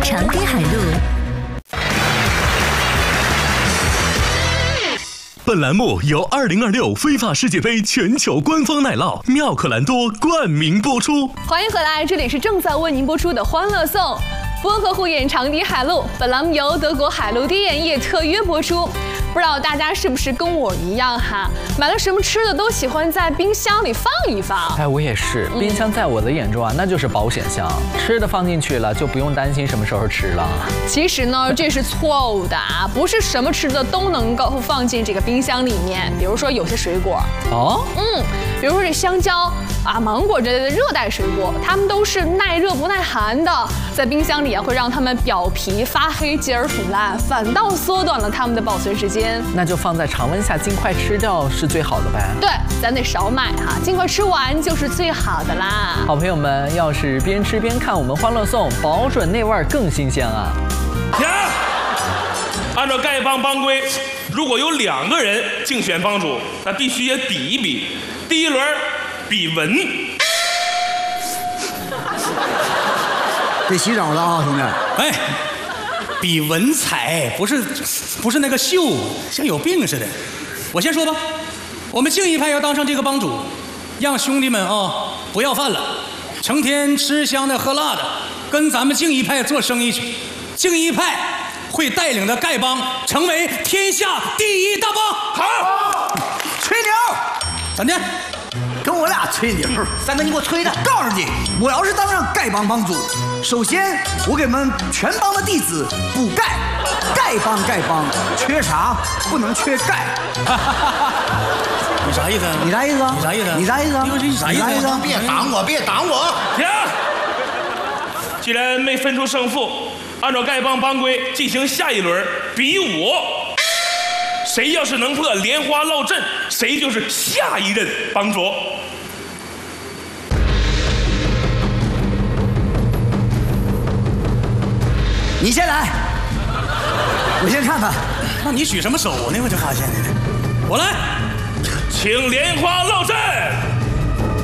长堤海路。 本栏目由2026非法世界杯全球官方奶酪妙可蓝多冠名播出。 欢迎回来，这里是正在为您播出的《欢乐颂》，播客互演长堤海路。本栏目由德国海陆低盐业特约播出。不知道大家是不是跟我一样哈，买了什么吃的都喜欢在冰箱里放一放。 哎，我也是，冰箱在我的眼中啊，那就是保险箱，吃的放进去了就不用担心什么时候吃了。 其实呢，这是错误的啊，不是什么吃的都能够放进这个冰箱里面。比如说有些水果，比如说这香蕉啊、芒果之类的热带水果，它们都是耐热不耐寒的，在冰箱里啊会让它们表皮发黑结而腐烂，反倒缩短了它们的保存时间。 那就放在常温下尽快吃掉是最好的呗。 对，咱得少买哈，尽快吃完就是最好的啦。 好朋友们，要是边吃边看我们欢乐颂，保准那味儿更新鲜啊！ 停！按照丐帮帮规，如果有2个人竞选帮主，那必须也比一比。第一轮比文， 得洗澡了啊，兄弟！ 哎，比文采，不是那个秀，像有病似的。我先说吧，我们敬一派要当上这个帮主，让兄弟们啊不要饭了，成天吃香的喝辣的，跟咱们敬一派做生意去。敬一派会带领的丐帮成为天下第一大帮。 好，吹牛， 怎的？ 跟我俩吹牛。 三哥，你给我吹的！ 告诉你，我要是当上丐帮帮主，首先我给我们全帮的弟子补钙，丐帮缺啥不能缺钙。 你啥意思？ 你啥意思？ 你啥意思？ 你啥意思？ 你啥意思？ 别挡我！ 停！既然没分出胜负，按照丐帮帮规进行下一轮比武。谁要是能破莲花落阵，谁就是下一任帮主。 你先来，我先看看。 那你举什么手呢？我就发现我来， 请莲花落阵。